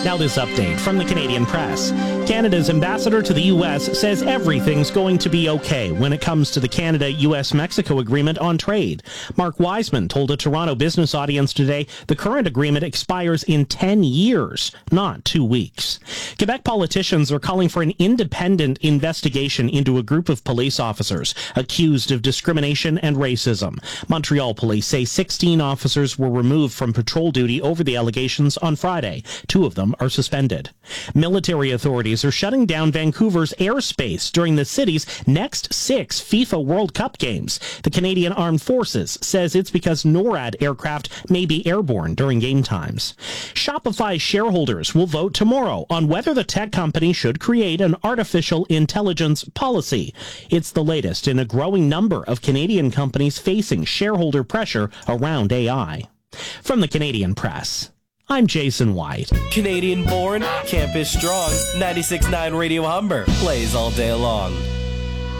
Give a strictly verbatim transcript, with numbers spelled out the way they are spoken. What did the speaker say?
Now this update from the Canadian Press. Canada's ambassador to the U S says everything's going to be okay when it comes to the Canada-U S Mexico agreement on trade. Mark Wiseman told a Toronto business audience today the current agreement expires in ten years, not two weeks. Quebec politicians are calling for an independent investigation into a group of police officers accused of discrimination and racism. Montreal police say sixteen officers were removed from patrol duty over the allegations on Friday. Two of them are suspended. Military authorities are shutting down Vancouver's airspace during the city's next six FIFA World Cup games. The Canadian Armed Forces says it's because NORAD aircraft may be airborne during game times. Shopify shareholders will vote tomorrow on whether the tech company should create an artificial intelligence policy. It's the latest in a growing number of Canadian companies facing shareholder pressure around A I. From the Canadian Press, I'm Jason White. Canadian born, campus strong, ninety-six point nine Radio Humber plays all day long.